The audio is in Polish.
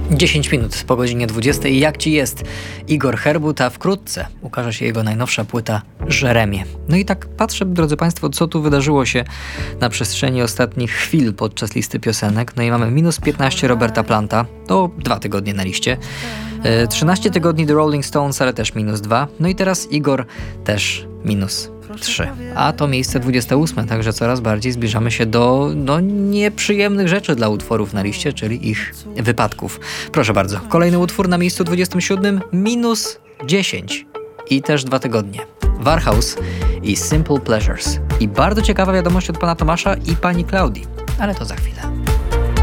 10 minut po godzinie 20. Jak ci jest? Igor Herbut, a wkrótce ukaże się jego najnowsza płyta Jeremie. No i tak patrzę, drodzy Państwo, co tu wydarzyło się na przestrzeni ostatnich chwil podczas listy piosenek. No i mamy minus 15 Roberta Planta, to 2 tygodnie na liście. 13 tygodni The Rolling Stones, ale też minus 2. No i teraz Igor też minus 3. A to miejsce 28, także coraz bardziej zbliżamy się do nieprzyjemnych rzeczy dla utworów na liście, czyli ich wypadków. Proszę bardzo, kolejny utwór na miejscu 27, minus 10 i też 2 tygodnie. Warhouse i Simple Pleasures. I bardzo ciekawa wiadomość od pana Tomasza i pani Klaudii, ale to za chwilę.